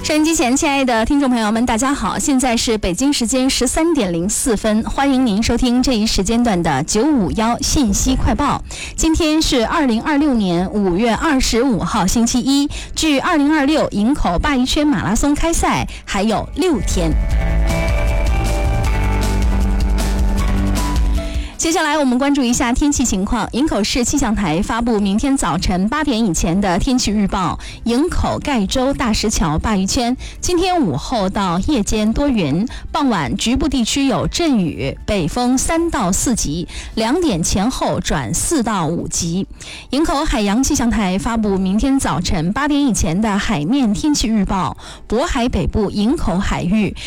收音机前，亲爱的听众朋友们，大家好！现在是北京时间13点04分，欢迎您收听这一时间段的951信息快报。今天是2026年5月25号，星期一，距2026营口鲅鱼圈马拉松开赛还有6天。接下来我们关注一下天气情况。营口市气象台发布明天早晨8点以前的天气预报：营口盖州大石桥鲅鱼圈，今天午后到夜间多云，傍晚局部地区有阵雨，北风3到4级，2点前后转4到5级。营口海洋气象台发布明天早晨8点以前的海面天气预报：渤海北部营口海域